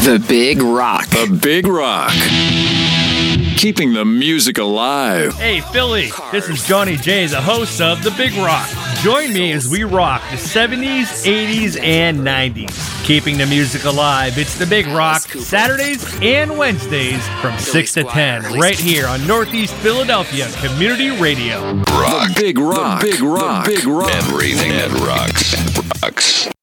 The Big Rock. The Big Rock. Keeping the music alive. Hey, Philly, this is Johnny J, the host of The Big Rock. Join me as we rock the 70s, 80s, and 90s. Keeping the music alive, it's The Big Rock, Saturdays and Wednesdays from 6 to 10, right here on Northeast Philadelphia Community Radio. Rock. The Big Rock. The Big Rock. The Big Rock. Everything that rocks.